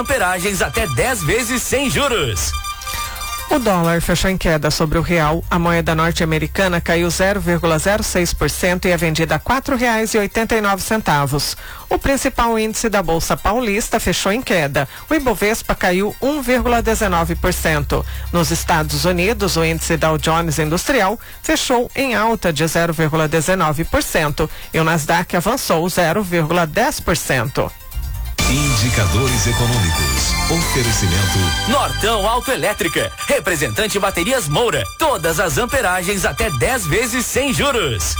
amperagens até 10 vezes sem juros. O dólar fechou em queda sobre o real. A moeda norte-americana caiu 0,06% e é vendida a R$ 4,89. O principal índice da Bolsa Paulista fechou em queda. O Ibovespa caiu 1,19%. Nos Estados Unidos, o índice Dow Jones Industrial fechou em alta de 0,19% e o Nasdaq avançou 0,10%. Indicadores econômicos. Oferecimento Nortão Autoelétrica. Representante Baterias Moura. Todas as amperagens até 10 vezes sem juros.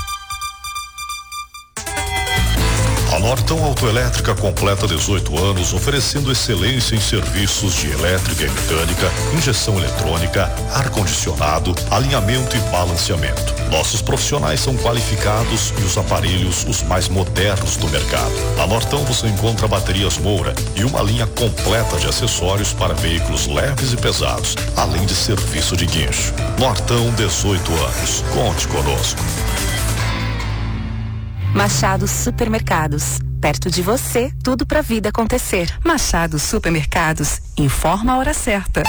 A Nortão Autoelétrica completa 18 anos, oferecendo excelência em serviços de elétrica e mecânica, injeção eletrônica, ar-condicionado, alinhamento e balanceamento. Nossos profissionais são qualificados e os aparelhos os mais modernos do mercado. Na Nortão você encontra baterias Moura e uma linha completa de acessórios para veículos leves e pesados, além de serviço de guincho. Nortão, 18 anos. Conte conosco. Machado Supermercados. Perto de você, tudo pra vida acontecer. Machado Supermercados. Informa a hora certa.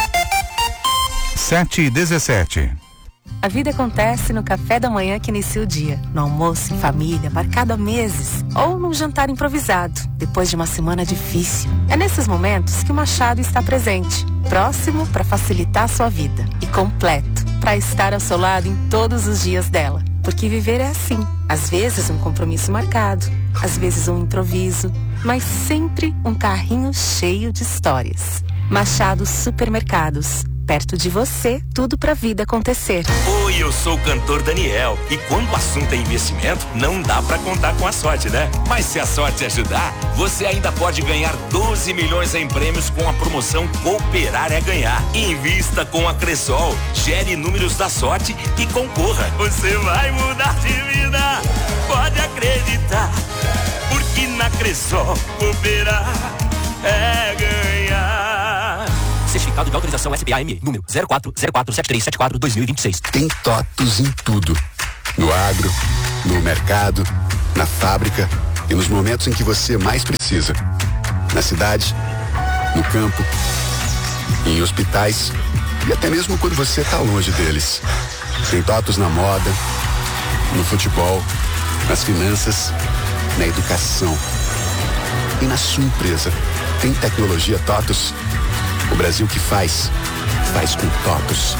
7h17. A vida acontece no café da manhã que inicia o dia, no almoço em família, marcado há meses, ou num jantar improvisado, depois de uma semana difícil. É nesses momentos que o Machado está presente, próximo para facilitar a sua vida e completo para estar ao seu lado em todos os dias dela. Porque viver é assim. Às vezes um compromisso marcado, às vezes um improviso, mas sempre um carrinho cheio de histórias. Machado Supermercados. Perto de você, tudo pra vida acontecer. Oi, eu sou o cantor Daniel. E quando o assunto é investimento, não dá pra contar com a sorte, né? Mas se a sorte ajudar, você ainda pode ganhar 12 milhões em prêmios com a promoção Cooperar é Ganhar. Invista com a Cressol, gere números da sorte e concorra. Você vai mudar de vida, pode acreditar. Porque na Cressol, cooperar é ganhar. Certificado de autorização SPAM, número 04047374-2026. Tem TOTUS em tudo. No agro, no mercado, na fábrica e nos momentos em que você mais precisa. Na cidade, no campo, em hospitais e até mesmo quando você está longe deles. Tem TOTUS na moda, no futebol, nas finanças, na educação e na sua empresa. Tem tecnologia TOTUS. O Brasil que faz com TOTUS.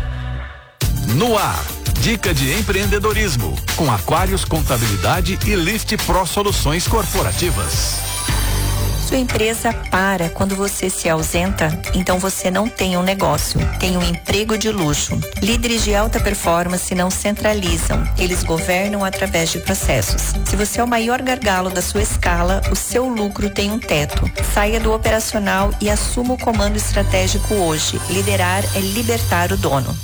No ar, dica de empreendedorismo com Aquários Contabilidade e Lift Pro Soluções Corporativas. Sua empresa para quando você se ausenta, então você não tem um negócio, tem um emprego de luxo. Líderes de alta performance não centralizam, eles governam através de processos. Se você é o maior gargalo da sua escala, o seu lucro tem um teto. Saia do operacional e assuma o comando estratégico hoje. Liderar é libertar o dono.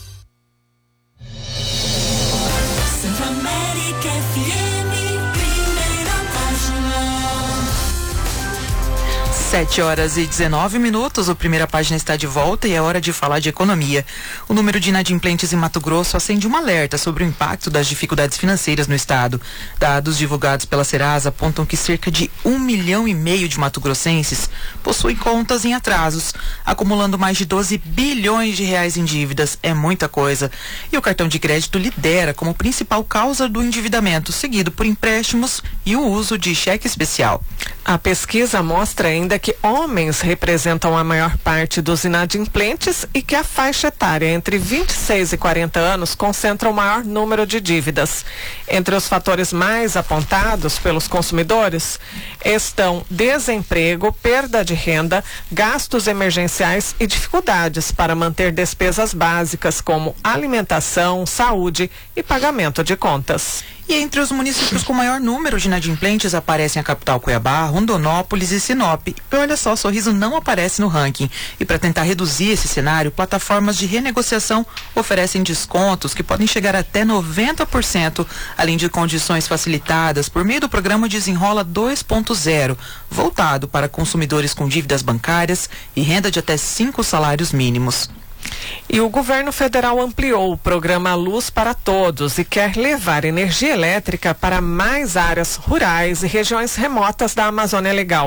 7h19, o Primeira Página está de volta e é hora de falar de economia. O número de inadimplentes em Mato Grosso acende um alerta sobre o impacto das dificuldades financeiras no estado. Dados divulgados pela Serasa apontam que cerca de 1,5 milhão de mato-grossenses possuem contas em atrasos, acumulando mais de 12 bilhões de reais em dívidas. É muita coisa. E o cartão de crédito lidera como principal causa do endividamento, seguido por empréstimos e o uso de cheque especial. A pesquisa mostra ainda que homens representam a maior parte dos inadimplentes e que a faixa etária entre 26 e 40 anos concentra o maior número de dívidas. Entre os fatores mais apontados pelos consumidores estão desemprego, perda de renda, gastos emergenciais e dificuldades para manter despesas básicas como alimentação, saúde e pagamento de contas. E entre os municípios com maior número de inadimplentes aparecem a capital Cuiabá, Rondonópolis e Sinop. E olha só, Sorriso não aparece no ranking. E para tentar reduzir esse cenário, plataformas de renegociação oferecem descontos que podem chegar até 90%, além de condições facilitadas por meio do programa Desenrola 2.0, voltado para consumidores com dívidas bancárias e renda de até 5 salários mínimos. E o governo federal ampliou o programa Luz para Todos e quer levar energia elétrica para mais áreas rurais e regiões remotas da Amazônia Legal.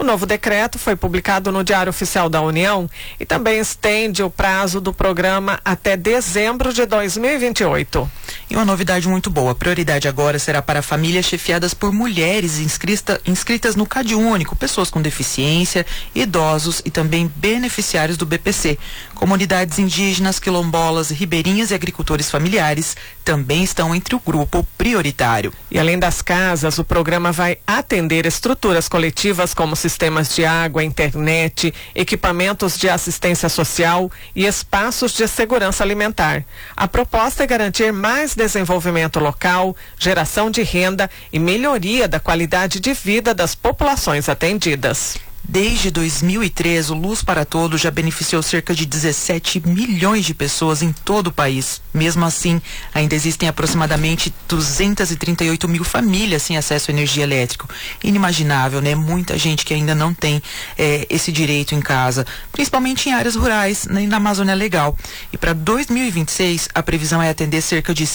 O novo decreto foi publicado no Diário Oficial da União e também estende o prazo do programa até dezembro de 2028. E uma novidade muito boa, a prioridade agora será para famílias chefiadas por mulheres inscritas no CadÚnico, pessoas com deficiência, idosos e também beneficiários do BPC. Comunidades indígenas, quilombolas, ribeirinhas e agricultores familiares também estão entre o grupo prioritário. E além das casas, o programa vai atender estruturas coletivas como sistemas de água, internet, equipamentos de assistência social e espaços de segurança alimentar. A proposta é garantir mais desenvolvimento local, geração de renda e melhoria da qualidade de vida das populações atendidas. Desde 2003, o Luz para Todos já beneficiou cerca de 17 milhões de pessoas em todo o país. Mesmo assim, ainda existem aproximadamente 238 mil famílias sem acesso à energia elétrica. Inimaginável, né? Muita gente que ainda não tem esse direito em casa, principalmente em áreas rurais e na Amazônia Legal. E para 2026, a previsão é atender cerca de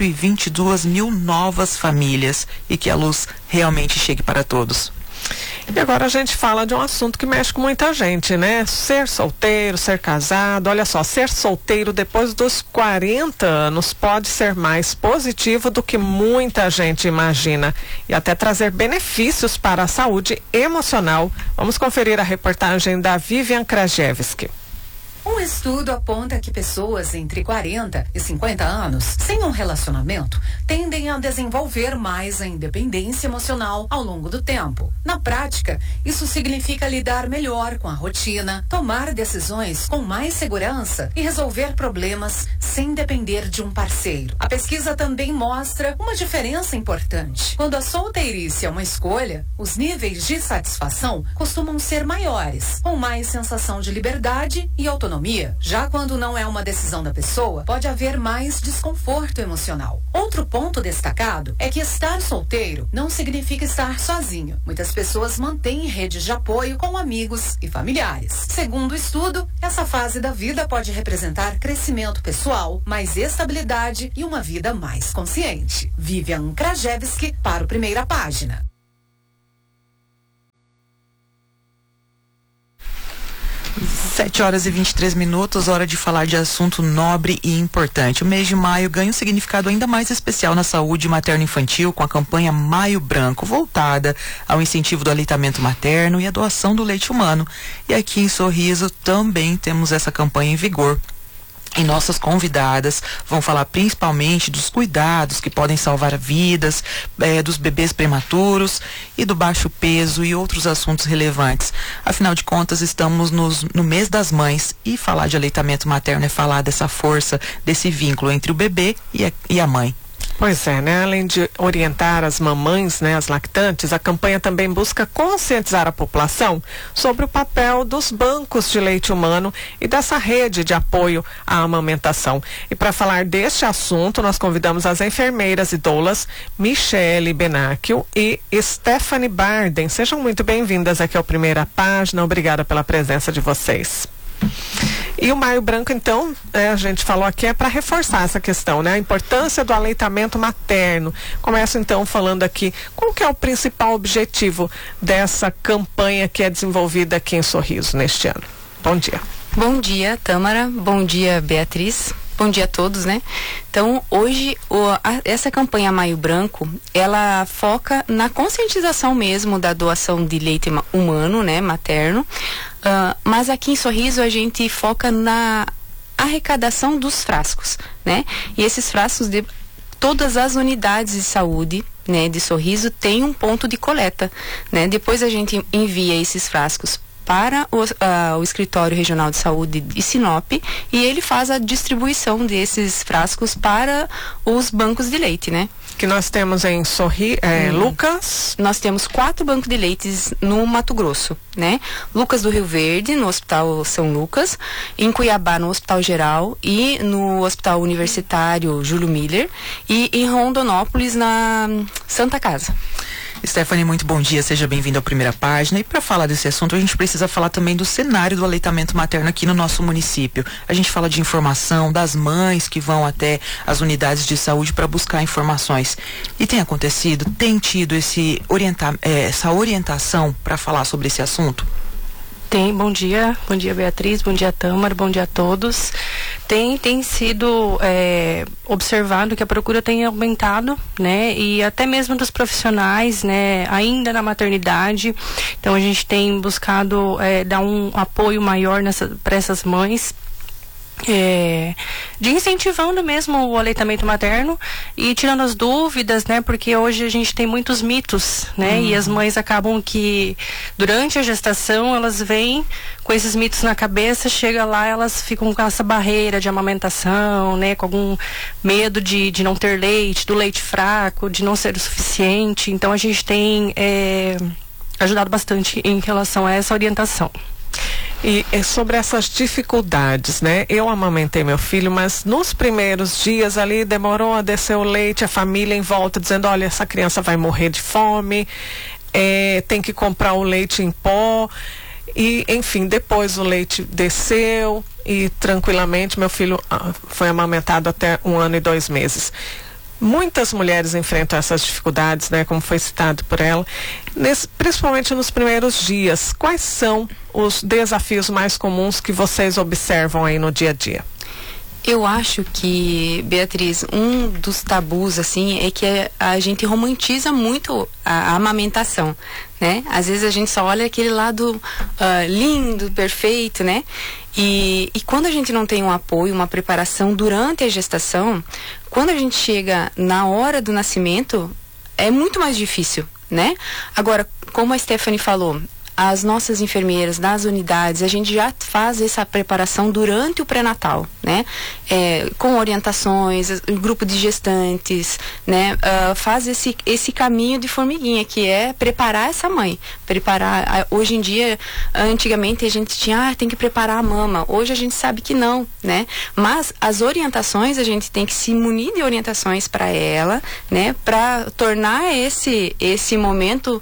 122 mil novas famílias e que a luz realmente chegue para todos. E agora a gente fala de um assunto que mexe com muita gente, né? Ser solteiro, ser casado. Olha só, ser solteiro depois dos 40 anos pode ser mais positivo do que muita gente imagina e até trazer benefícios para a saúde emocional. Vamos conferir a reportagem da Vivian Krajewski. Um estudo aponta que pessoas entre 40 e 50 anos, sem um relacionamento, tendem a desenvolver mais a independência emocional ao longo do tempo. Na prática, isso significa lidar melhor com a rotina, tomar decisões com mais segurança e resolver problemas sem depender de um parceiro. A pesquisa também mostra uma diferença importante. Quando a solteirice é uma escolha, os níveis de satisfação costumam ser maiores, com mais sensação de liberdade e autonomia. Já quando não é uma decisão da pessoa, pode haver mais desconforto emocional. Outro ponto destacado é que estar solteiro não significa estar sozinho. Muitas pessoas mantêm redes de apoio com amigos e familiares. Segundo o estudo, essa fase da vida pode representar crescimento pessoal, mais estabilidade e uma vida mais consciente. Vivian Krajewski para o Primeira Página. 7h23, hora de falar de assunto nobre e importante. O mês de maio ganha um significado ainda mais especial na saúde materno-infantil com a campanha Maio Branco, voltada ao incentivo do aleitamento materno e a doação do leite humano. E aqui em Sorriso também temos essa campanha em vigor. E nossas convidadas vão falar principalmente dos cuidados que podem salvar vidas, dos bebês prematuros e do baixo peso e outros assuntos relevantes. Afinal de contas, estamos no mês das mães e falar de aleitamento materno é falar dessa força, desse vínculo entre o bebê e a mãe. Pois é, né? Além de orientar as mamães, né, as lactantes, a campanha também busca conscientizar a população sobre o papel dos bancos de leite humano e dessa rede de apoio à amamentação. E para falar deste assunto, nós convidamos as enfermeiras e doulas Michele Benacchio e Stephanie Barden. Sejam muito bem-vindas aqui ao Primeira Página. Obrigada pela presença de vocês. E o Maio Branco, então, a gente falou aqui, é para reforçar essa questão, né? A importância do aleitamento materno. Começo, então, falando aqui, qual que é o principal objetivo dessa campanha que é desenvolvida aqui em Sorriso neste ano? Bom dia. Bom dia, Tâmara. Bom dia, Beatriz. Bom dia a todos, né? Então, hoje, essa campanha Maio Branco, ela foca na conscientização mesmo da doação de leite humano, né, materno. Mas aqui em Sorriso a gente foca na arrecadação dos frascos, né? E esses frascos de todas as unidades de saúde, né, de Sorriso tem um ponto de coleta, né? Depois a gente envia esses frascos para o Escritório Regional de Saúde de Sinop e ele faz a distribuição desses frascos para os bancos de leite, né? Que nós temos em Lucas? Nós temos 4 bancos de leites no Mato Grosso, né? Lucas do Rio Verde, no Hospital São Lucas, em Cuiabá, no Hospital Geral e no Hospital Universitário Júlio Miller e em Rondonópolis, na Santa Casa. Stephanie, muito bom dia, seja bem-vindo à Primeira Página. E para falar desse assunto, a gente precisa falar também do cenário do aleitamento materno aqui no nosso município. A gente fala de informação, das mães que vão até as unidades de saúde para buscar informações. E tem acontecido, tem tido essa orientação para falar sobre esse assunto? Tem, bom dia Beatriz, bom dia Tâmara, bom dia a todos. Tem sido observado que a procura tem aumentado, né? E até mesmo dos profissionais, né? Ainda na maternidade. Então a gente tem buscado dar um apoio maior para essas mães. De incentivando mesmo o aleitamento materno e tirando as dúvidas, né? Porque hoje a gente tem muitos mitos, né? E as mães acabam que durante a gestação elas vêm com esses mitos na cabeça, chega lá, elas ficam com essa barreira de amamentação, né? Com algum medo de não ter leite, do leite fraco, de não ser o suficiente. Então a gente tem ajudado bastante em relação a essa orientação. E sobre essas dificuldades, né? Eu amamentei meu filho, mas nos primeiros dias ali demorou a descer o leite, a família em volta dizendo, olha, essa criança vai morrer de fome, tem que comprar o leite em pó. E, enfim, depois o leite desceu e tranquilamente meu filho foi amamentado até 1 ano e 2 meses. Muitas mulheres enfrentam essas dificuldades, né, como foi citado por ela, principalmente nos primeiros dias. Quais são os desafios mais comuns que vocês observam aí no dia a dia? Eu acho que, Beatriz, um dos tabus, assim, é que a gente romantiza muito a amamentação, né? Às vezes a gente só olha aquele lado lindo, perfeito, né? E quando a gente não tem um apoio, uma preparação durante a gestação, quando a gente chega na hora do nascimento, é muito mais difícil, né? Agora, como a Stephanie falou, as nossas enfermeiras das unidades, a gente já faz essa preparação durante o pré-natal, né? Com orientações, o grupo de gestantes, né? Faz esse caminho de formiguinha, que é preparar essa mãe. Hoje em dia, antigamente a gente tinha, tem que preparar a mama. Hoje a gente sabe que não, né? Mas as orientações, a gente tem que se munir de orientações para ela, né? Para tornar esse momento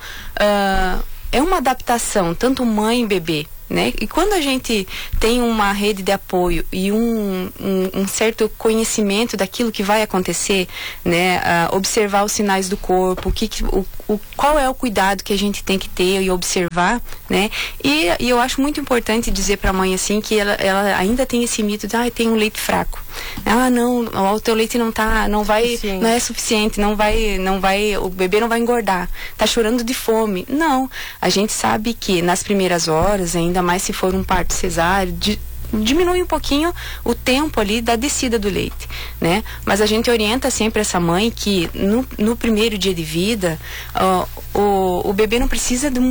é uma adaptação, tanto mãe e bebê, né? E quando a gente tem uma rede de apoio e um certo conhecimento daquilo que vai acontecer, né? Observar os sinais do corpo, qual é o cuidado que a gente tem que ter e observar, né? E eu acho muito importante dizer para a mãe assim que ela ainda tem esse mito de tem um leite fraco. Não, o teu leite não é suficiente, não vai, o bebê não vai engordar, tá chorando de fome. Não, a gente sabe que nas primeiras horas, ainda mais se for um parto cesáreo, diminui um pouquinho o tempo ali da descida do leite, né? Mas a gente orienta sempre essa mãe que no primeiro dia de vida, o bebê não precisa de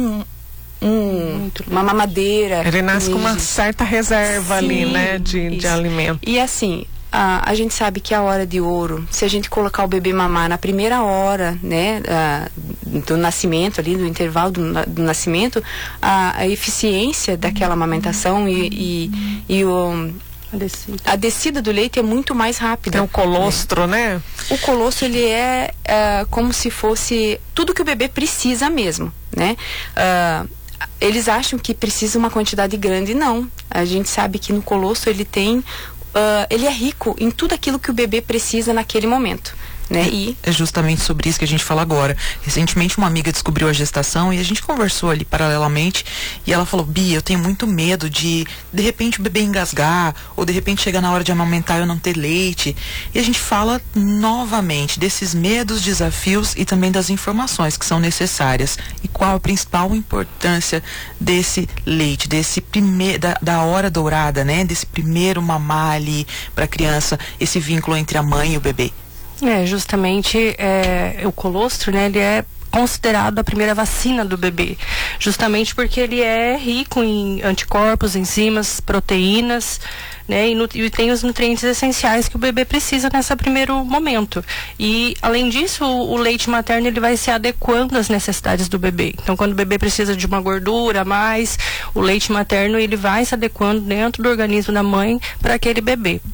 uma mamadeira. Ele nasce com uma certa reserva ali, né, de alimento. E assim, a gente sabe que a hora de ouro, se a gente colocar o bebê mamar na primeira hora, né, do nascimento ali, do intervalo do nascimento, a eficiência daquela amamentação a descida do leite é muito mais rápida. Tem o colostro, né? O colostro, ele é como se fosse tudo que o bebê precisa mesmo, né? Eles acham que precisa uma quantidade grande, não. A gente sabe que no colostro ele é rico em tudo aquilo que o bebê precisa naquele momento, né? É justamente sobre isso que a gente fala agora. Recentemente uma amiga descobriu a gestação e a gente conversou ali paralelamente e ela falou, Bia, eu tenho muito medo de repente o bebê engasgar ou de repente chegar na hora de amamentar e eu não ter leite. E a gente fala novamente desses medos, desafios e também das informações que são necessárias. E qual a principal importância desse leite, da hora dourada, né? Desse primeiro mamar ali para a criança, esse vínculo entre a mãe e o bebê. Justamente o colostro, né, ele é considerado a primeira vacina do bebê, justamente porque ele é rico em anticorpos, enzimas, proteínas, né, e tem os nutrientes essenciais que o bebê precisa nesse primeiro momento. E além disso, o leite materno ele vai se adequando às necessidades do bebê. Então, quando o bebê precisa de uma gordura a mais, o leite materno ele vai se adequando dentro do organismo da mãe para aquele bebê.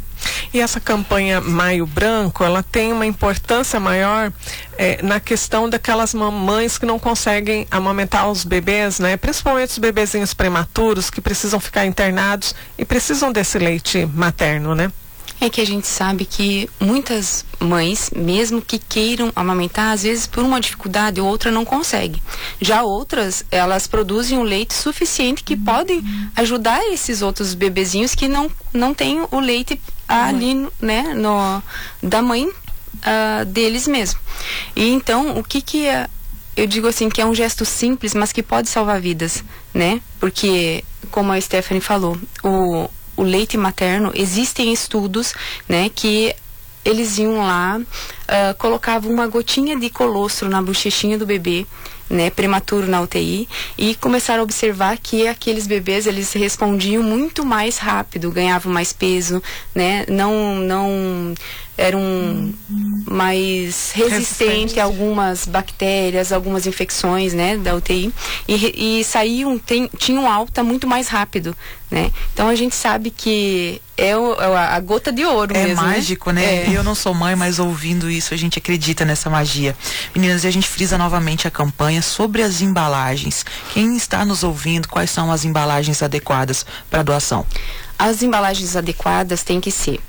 E essa campanha Maio Branco, ela tem uma importância maior na questão daquelas mamães que não conseguem amamentar os bebês, né? Principalmente os bebezinhos prematuros que precisam ficar internados e precisam desse leite materno, né? É que a gente sabe que muitas mães, mesmo que queiram amamentar, às vezes por uma dificuldade ou outra não conseguem. Já outras, elas produzem um leite suficiente que podem ajudar esses outros bebezinhos que não têm o leite ali, né, da mãe deles mesmo. E então, o que eu digo assim, que é um gesto simples, mas que pode salvar vidas, né? Porque, como a Stephanie falou, o leite materno, existem estudos, né, que eles iam lá, colocavam uma gotinha de colostro na bochechinha do bebê, né, prematuro na UTI, e começaram a observar que aqueles bebês, eles respondiam muito mais rápido, ganhavam mais peso, né, não eram mais resistentes a algumas bactérias, algumas infecções, né, da UTI, e tinham alta muito mais rápido, né. Então a gente sabe que é a gota de ouro mesmo. É mágico, né? Eu não sou mãe, mas ouvindo isso a gente acredita nessa magia. Meninas, e a gente frisa novamente a campanha sobre as embalagens. Quem está nos ouvindo, quais são as embalagens adequadas para doação? As embalagens adequadas têm que ser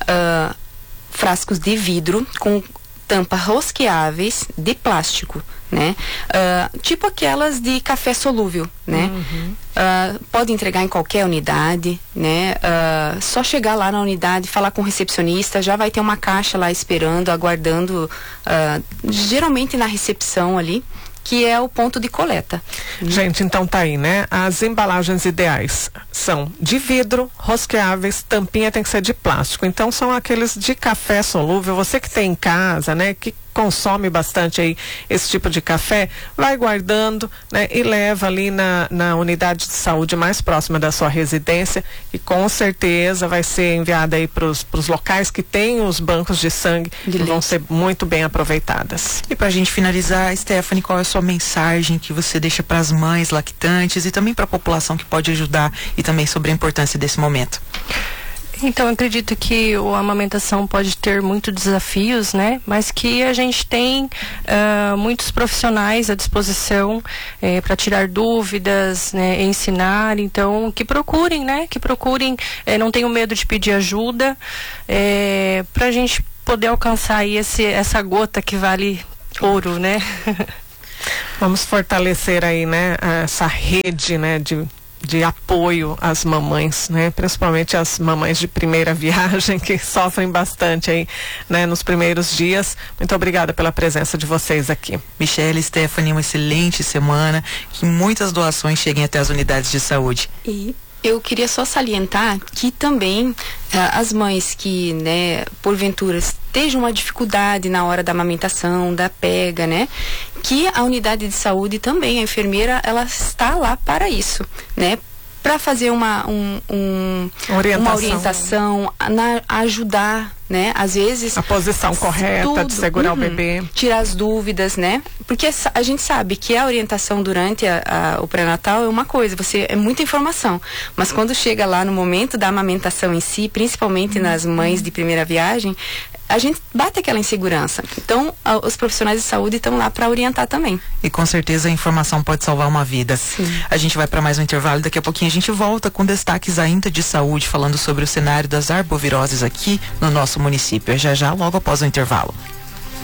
frascos de vidro com tampas rosqueáveis de plástico, né? Tipo aquelas de café solúvel, né? Pode entregar em qualquer unidade, né? Só chegar lá na unidade, falar com o recepcionista, já vai ter uma caixa lá esperando, aguardando, geralmente na recepção ali, que é o ponto de coleta. Gente, então tá aí, né? As embalagens ideais são de vidro, rosqueáveis, tampinha tem que ser de plástico. Então são aqueles de café solúvel. Você que tem em casa, né? Que consome bastante aí esse tipo de café, vai guardando, né, e leva ali na unidade de saúde mais próxima da sua residência, e com certeza vai ser enviada aí para os locais que tem os bancos de sangue, que vão ser muito bem aproveitadas. E pra gente finalizar, Stephanie, qual é a sua mensagem que você deixa para as mães lactantes e também para a população que pode ajudar, e também sobre a importância desse momento? Então, eu acredito que a amamentação pode ter muitos desafios, né? Mas que a gente tem muitos profissionais à disposição para tirar dúvidas, né? Ensinar. Então, que procurem, né? Que procurem, não tenham medo de pedir ajuda, para a gente poder alcançar aí essa gota que vale ouro, né? Vamos fortalecer aí, né? Essa rede, né? De apoio às mamães, né? Principalmente as mamães de primeira viagem, que sofrem bastante aí, né? Nos primeiros dias. Muito obrigada pela presença de vocês aqui. Michele, Stephanie, uma excelente semana, que muitas doações cheguem até as unidades de saúde. E eu queria só salientar que também as mães que, né, porventura estejam uma dificuldade na hora da amamentação, da pega, né, que a unidade de saúde também, a enfermeira, ela está lá para isso, né, para fazer uma orientação, ajudar, né? Às vezes... A posição correta de segurar o bebê. Tirar as dúvidas, né? Porque a gente sabe que a orientação durante o pré-natal é uma coisa, é muita informação. Mas quando chega lá no momento da amamentação em si, principalmente nas mães de primeira viagem, a gente bate aquela insegurança. Então, os profissionais de saúde estão lá para orientar também. E com certeza a informação pode salvar uma vida. Sim. A gente vai para mais um intervalo, daqui a pouquinho a gente volta com destaques ainda de saúde, falando sobre o cenário das arboviroses aqui no nosso município. Já logo após o intervalo.